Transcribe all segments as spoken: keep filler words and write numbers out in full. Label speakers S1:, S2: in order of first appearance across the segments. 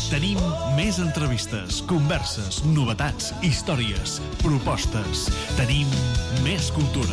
S1: Tenim més entrevistes, converses, novetats, històries, propostes. Tenim més cultura.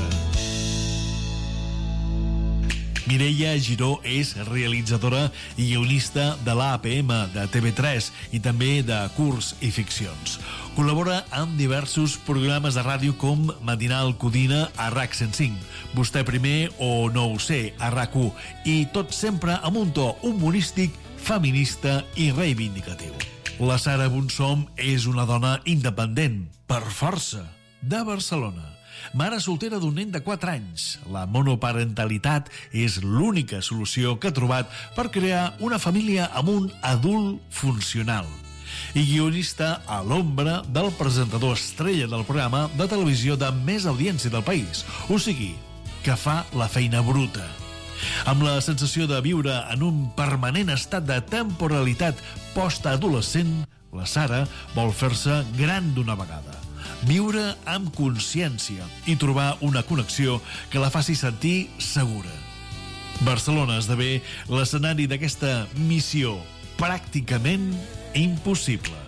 S1: Mireia Giró és realitzadora i guionista de l'A P M de T V tres i també de Curts i Ficcions. Col·labora amb diversos programes de ràdio com Matinal Codina a RAC cent cinc, Vostè primer o No ho sé a RAC u, i tot sempre amb un to humorístic, feminista i reivindicatiu. La Sara Bonsom és una dona independent, per força, de Barcelona. Mare soltera d'un nen de quatre anys, la monoparentalitat és l'única solució que ha trobat per crear una família amb un adult funcional. I guionista a l'ombra del presentador estrella del programa de televisió de més audiència del país, o sigui, que fa la feina bruta. Amb la sensació de viure en un permanent estat de temporalitat post-adolescent, la Sara vol fer-se gran d'una vegada, viure amb consciència i trobar una connexió que la faci sentir segura. Barcelona esdevé l'escenari d'aquesta missió pràcticament impossible.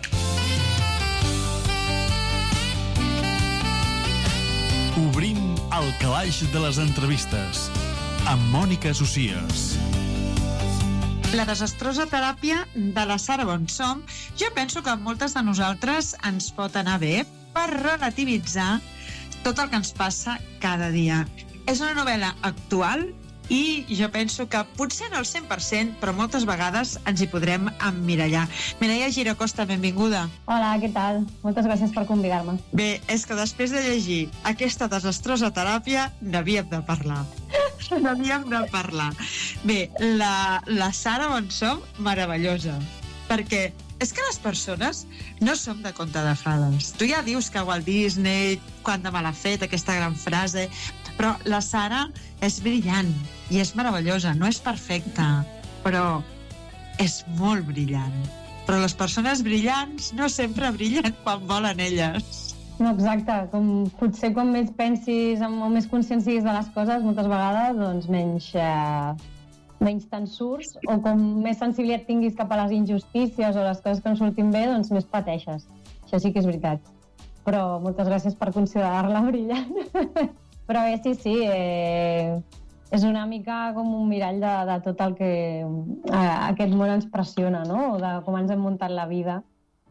S1: Obrim el calaix de les entrevistes amb Mònica Socias.
S2: La desastrosa teràpia de la Sara Bonsom, jo penso que a moltes de nosaltres ens pot anar bé per relativitzar tot el que ens passa cada dia. És una novel·la actual i jo penso que potser no al cent per cent, però moltes vegades ens hi podrem emmirallar. Mireia Giró Costa, benvinguda.
S3: Hola, què tal? Moltes gràcies per convidar-me.
S2: Bé, és que després de llegir aquesta desastrosa teràpia n'havíem de parlar. N'havíem de parlar. Bé, la, la Sara Bonsom, meravellosa, perquè és que les persones no som de conte de fades. Tu ja dius que Walt Disney, quan de mal ha fet, aquesta gran frase, però la Sara és brillant i és meravellosa, no és perfecta, però és molt brillant. Però les persones brillants no sempre brillen quan volen elles.
S3: No, exacte, com potser quan més pensis o més conscient siguis de les coses, moltes vegades doncs menys, eh, menys te'n surts, o com més sensibilitat tinguis cap a les injustícies o les coses que no surtin bé, doncs més pateixes. Això sí que és veritat. Però moltes gràcies per considerar-la brillant. Però bé, sí, sí, eh, és una mica com un mirall de, de tot el que eh, aquest món ens pressiona, no? De com ens hem muntat la vida,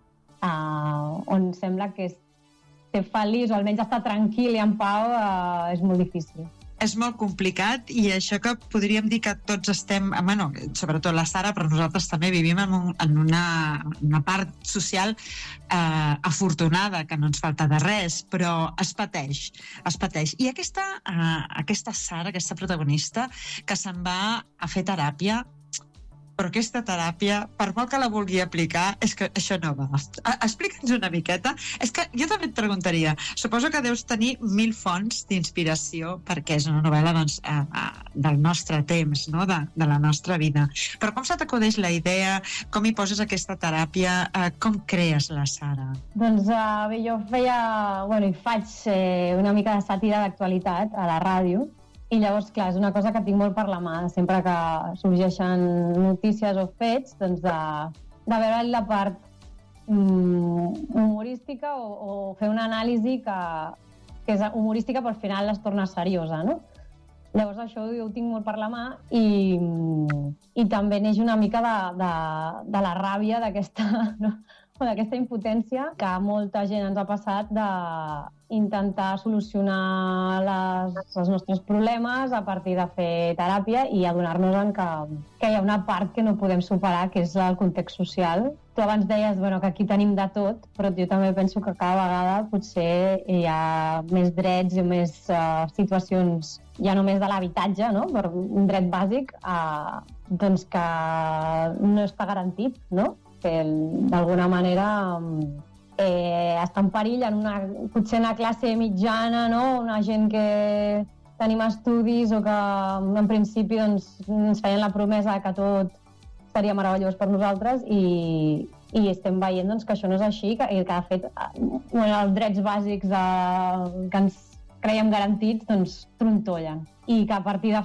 S3: eh, on sembla que és ser feliç o almenys estar tranquil i en pau eh, és molt difícil.
S2: És molt complicat i això que podríem dir que tots estem, bueno, sobretot la Sara, però nosaltres també vivim en, un, en una, una part social eh, afortunada, que no ens falta de res, però es pateix, es pateix. I aquesta, eh, aquesta Sara, aquesta protagonista, que se'n va a fer teràpia, però aquesta teràpia, per molt que la vulgui aplicar, és que això no va. Explica'ns una miqueta. És que jo també et preguntaria, suposo que deus tenir mil fonts d'inspiració perquè és una novel·la doncs, eh, eh, del nostre temps, no? de, de la nostra vida. Però com se t'acudeix la idea? Com hi poses aquesta teràpia? Eh, com crees la Sara?
S3: Doncs uh, bé, jo feia, bueno, i faig eh, una mica de sàtira d'actualitat a la ràdio. I llavors, clar, és una cosa que tinc molt per la mà. Sempre que sorgeixen notícies o fets, doncs de, de veure la part mm, humorística o, o fer una anàlisi que, que és humorística però al final es torna seriosa, no? Llavors això jo ho tinc molt per la mà i, i també neix una mica de, de, de la ràbia d'aquesta, no? d'aquesta impotència que molta gent ens ha passat d'intentar solucionar les, els nostres problemes a partir de fer teràpia i adonar-nos que, que hi ha una part que no podem superar, que és el context social. Tu abans deies bueno, que aquí tenim de tot, però jo també penso que cada vegada potser hi ha més drets i més uh, situacions, ja només de l'habitatge, no? Per un dret bàsic, uh, doncs que no està garantit, no? Que d'alguna manera eh, està en perill en una, potser una classe mitjana, no? Una gent que tenim estudis o que en principi doncs, ens feien la promesa que tot seria meravellós per nosaltres i, i estem veient doncs, que això no és així, que, que de fet bueno, els drets bàsics de, que ens creiem garantits doncs, trontollen i que a partir de